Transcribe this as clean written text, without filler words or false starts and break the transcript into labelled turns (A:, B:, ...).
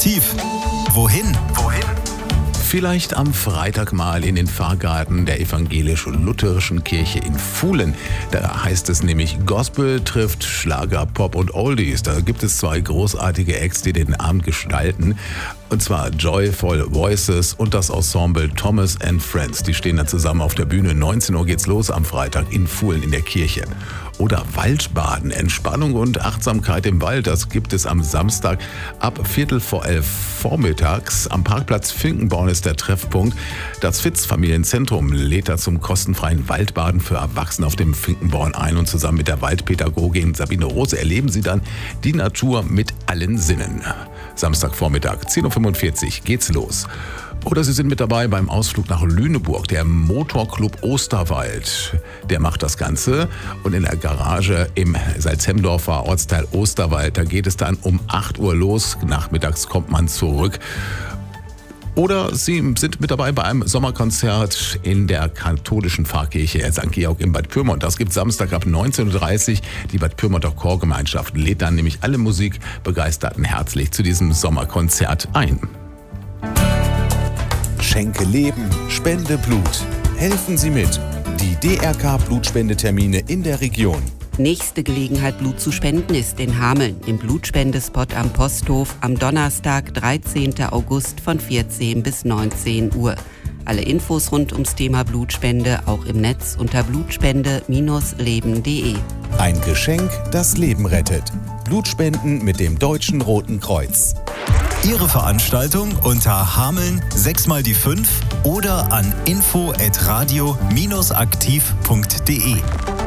A: Aktiv. Wohin?
B: Vielleicht am Freitag mal in den Pfarrgarten der evangelisch-lutherischen Kirche in Fuhlen. Da heißt es nämlich, Gospel trifft Schlager, Pop und Oldies. Da gibt es zwei großartige Acts, die den Abend gestalten. Und zwar Joyful Voices und das Ensemble Thomas and Friends. Die stehen da zusammen auf der Bühne. 19 Uhr geht's los am Freitag in Fuhlen in der Kirche. Oder Waldbaden, Entspannung und Achtsamkeit im Wald. Das gibt es am Samstag ab 11:15 vormittags. Am Parkplatz Finkenborn ist der Treffpunkt. Das Fitz-Familienzentrum lädt da zum kostenfreien Waldbaden für Erwachsene auf dem Finkenborn ein. Und zusammen mit der Waldpädagogin Sabine Rose erleben Sie dann die Natur mit allen Sinnen. Samstagvormittag, 10:45 Uhr geht's los. Oder Sie sind mit dabei beim Ausflug nach Lüneburg. Der Motorclub Osterwald, der macht das Ganze. Und in der Garage im Salzhemdorfer Ortsteil Osterwald, da geht es dann um 8 Uhr los. Nachmittags kommt man zurück. Oder Sie sind mit dabei bei einem Sommerkonzert in der katholischen Pfarrkirche St. Georg in Bad Pyrmont. Das gibt Samstag ab 19:30 Uhr. Die Bad Pyrmonter Chorgemeinschaft lädt dann nämlich alle Musikbegeisterten herzlich zu diesem Sommerkonzert ein.
C: Schenke Leben, spende Blut. Helfen Sie mit. Die DRK-Blutspendetermine in der Region.
D: Nächste Gelegenheit, Blut zu spenden, ist in Hameln im Blutspendespot am Posthof am Donnerstag, 13. August von 14 bis 19 Uhr. Alle Infos rund ums Thema Blutspende auch im Netz unter blutspende-leben.de.
C: Ein Geschenk, das Leben rettet. Blutspenden mit dem Deutschen Roten Kreuz.
A: Ihre Veranstaltung unter Hameln 6x5 oder an info@radio-aktiv.de.